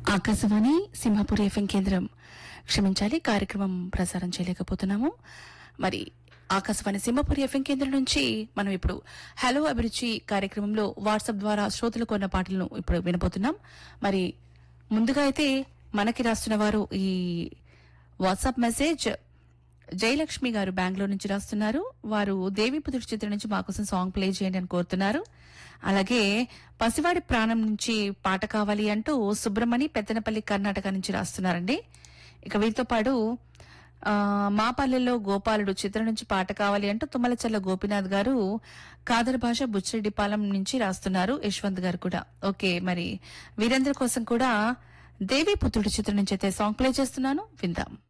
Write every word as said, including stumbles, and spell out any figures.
Akashvani Simhapuri FM కేంద్రం. క్షమించాలి, కార్యక్రమం ప్రసారం చేయలేకపోతున్నాము. మరి ఆకాశవాణి సింహపురి ఎఫ్ఎం కేంద్రం నుంచి మనం ఇప్పుడు హలో అభిరుచి కార్యక్రమంలో వాట్సాప్ ద్వారా శ్రోతలకు ఉన్న పాటలను ఇప్పుడు వినబోతున్నాం. మరి ముందుగా అయితే మనకి రాస్తున్న వారు ఈ వాట్సాప్ మెసేజ్ జయలక్ష్మి గారు బెంగళూరు నుంచి రాస్తున్నారు. వారు దేవీపుత్రుడి చిత్రం నుంచి మా కోసం సాంగ్ ప్లే చేయండి అని కోరుతున్నారు. అలాగే పసివాడి ప్రాణం నుంచి పాట కావాలి అంటూ సుబ్రమణి పెద్దనపల్లి కర్ణాటక నుంచి రాస్తున్నారండి. ఇక వీరితో పాటు ఆ, మా పల్లెల్లో గోపాలుడు చిత్రం నుంచి పాట కావాలి అంటూ తుమ్మలచల్ల గోపీనాథ్ గారు కాదర్ భాష బుచ్చిరెడ్డిపాలెం నుంచి రాస్తున్నారు. యశ్వంత్ గారు కూడా ఓకే. మరి వీరందరి కోసం కూడా దేవీపుత్రుడి చిత్రం నుంచి అయితే సాంగ్ ప్లే చేస్తున్నాను, విందాం.